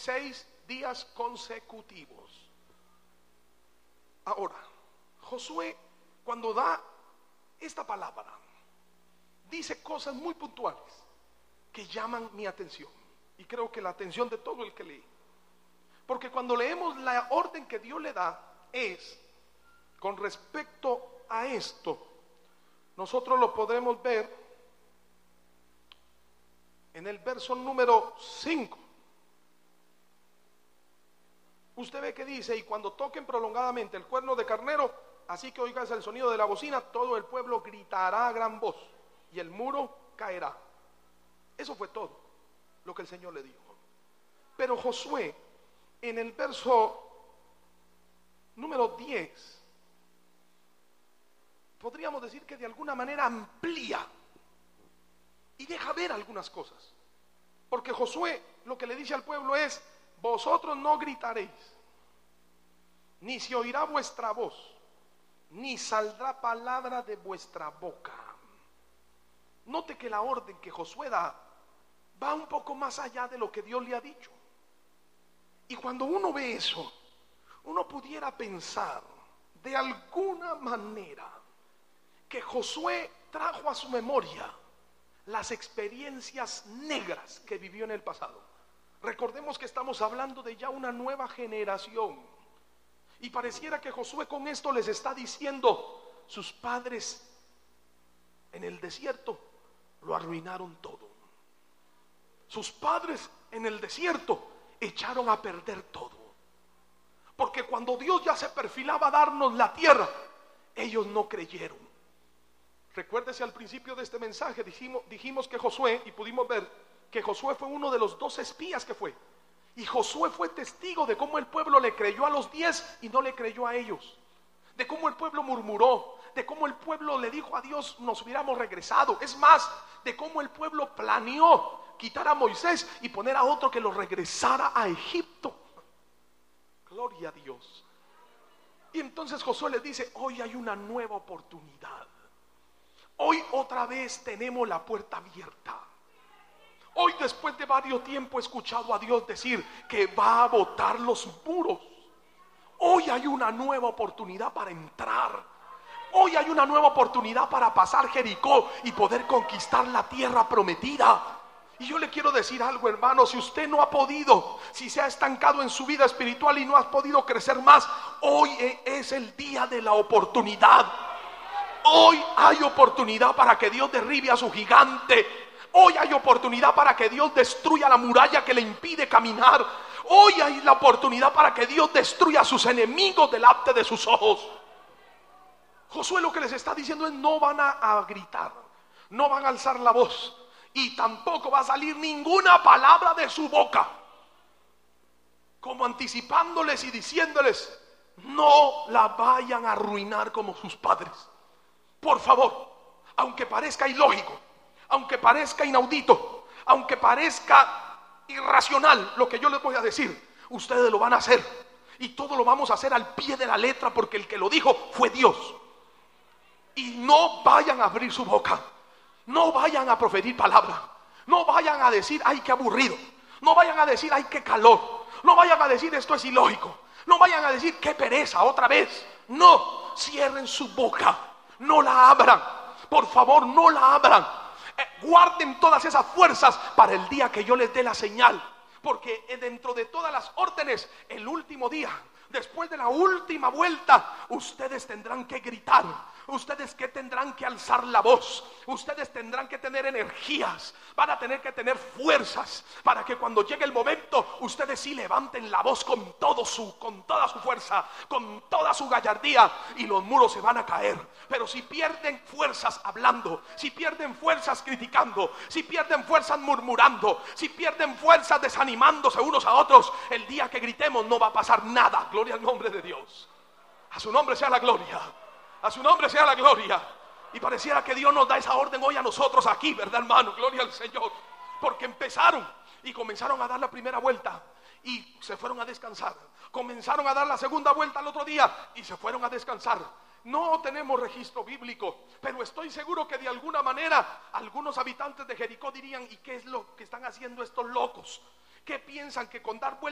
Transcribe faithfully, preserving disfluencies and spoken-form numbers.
seis días consecutivos. Ahora, Josué, cuando da esta palabra, dice cosas muy puntuales que llaman mi atención, y creo que la atención de todo el que lee. Porque cuando leemos la orden que Dios le da es con respecto a esto. Nosotros lo podemos ver en el verso número cinco. Usted ve que dice: y cuando toquen prolongadamente el cuerno de carnero, así que oigas el sonido de la bocina, todo el pueblo gritará a gran voz y el muro caerá. Eso fue todo lo que el Señor le dijo. Pero Josué, en el verso número diez, podríamos decir que de alguna manera amplía y deja ver algunas cosas. Porque Josué lo que le dice al pueblo es: vosotros no gritaréis, ni se oirá vuestra voz, ni saldrá palabra de vuestra boca. Note que la orden que Josué da va un poco más allá de lo que Dios le ha dicho. Y cuando uno ve eso, uno pudiera pensar de alguna manera que Josué trajo a su memoria las experiencias negras que vivió en el pasado. Recordemos que estamos hablando de ya una nueva generación, y pareciera que Josué con esto les está diciendo: sus padres en el desierto lo arruinaron todo. Sus padres en el desierto echaron a perder todo. Porque cuando Dios ya se perfilaba a darnos la tierra, ellos no creyeron. Recuérdese, al principio de este mensaje dijimos, dijimos que Josué, y pudimos ver que Josué fue uno de los dos espías que fue. Y Josué fue testigo de cómo el pueblo le creyó a los diez y no le creyó a ellos. De cómo el pueblo murmuró, de cómo el pueblo le dijo a Dios: nos hubiéramos regresado. Es más, de cómo el pueblo planeó quitar a Moisés y poner a otro que lo regresara a Egipto. Gloria a Dios. Y entonces Josué les dice: hoy hay una nueva oportunidad. Hoy otra vez tenemos la puerta abierta. Hoy, después de varios tiempo, he escuchado a Dios decir que va a botar los muros. Hoy hay una nueva oportunidad para entrar. Hoy hay una nueva oportunidad para pasar Jericó y poder conquistar la tierra prometida. Y yo le quiero decir algo, hermano: si usted no ha podido, si se ha estancado en su vida espiritual y no ha podido crecer más, hoy es el día de la oportunidad. Hoy hay oportunidad para que Dios derribe a su gigante. Hoy hay oportunidad para que Dios destruya la muralla que le impide caminar. Hoy hay la oportunidad para que Dios destruya a sus enemigos delante de sus ojos. Josué lo que les está diciendo es: no van a, a gritar, no van a alzar la voz, y tampoco va a salir ninguna palabra de su boca, como anticipándoles y diciéndoles: no la vayan a arruinar como sus padres. Por favor, aunque parezca ilógico, aunque parezca inaudito, aunque parezca irracional lo que yo les voy a decir, ustedes lo van a hacer, y todo lo vamos a hacer al pie de la letra, porque el que lo dijo fue Dios. Y no vayan a abrir su boca, no vayan a proferir palabra, no vayan a decir: ay, qué aburrido, no vayan a decir: ay, qué calor, no vayan a decir: esto es ilógico, no vayan a decir: qué pereza otra vez. No, cierren su boca, no la abran, por favor, no la abran. Eh, guarden todas esas fuerzas para el día que yo les dé la señal, porque dentro de todas las órdenes, el último día, después de la última vuelta, ustedes tendrán que gritar, ustedes que tendrán que alzar la voz, ustedes tendrán que tener energías, van a tener que tener fuerzas para que cuando llegue el momento, ustedes sí levanten la voz con todo su, con toda su fuerza, con toda su gallardía, y los muros se van a caer. Pero si pierden fuerzas hablando, si pierden fuerzas criticando, si pierden fuerzas murmurando, si pierden fuerzas desanimándose unos a otros, el día que gritemos no va a pasar nada. Gloria al nombre de Dios. A su nombre sea la gloria. A su nombre sea la gloria. Y pareciera que Dios nos da esa orden hoy a nosotros aquí, ¿verdad, hermano? Gloria al Señor. Porque empezaron y comenzaron a dar la primera vuelta y se fueron a descansar. Comenzaron a dar la segunda vuelta al otro día y se fueron a descansar. No tenemos registro bíblico, pero estoy seguro que de alguna manera algunos habitantes de Jericó dirían: ¿y qué es lo que están haciendo estos locos? ¿Qué piensan? ¿Que con dar vueltas